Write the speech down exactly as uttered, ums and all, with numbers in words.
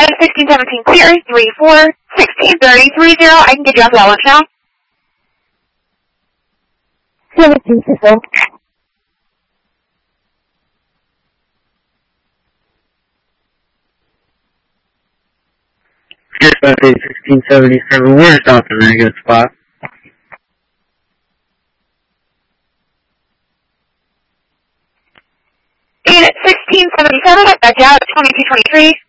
Unit sixteen seventeen clear, three four, sixteen thirty, three zero. I can get you on that lunch now. seventeen Cisco. Dispatch sixteen seventy-seven, where's Doctor in a good spot? Unit sixteen seventy-seven, back out at twenty-two twenty-three.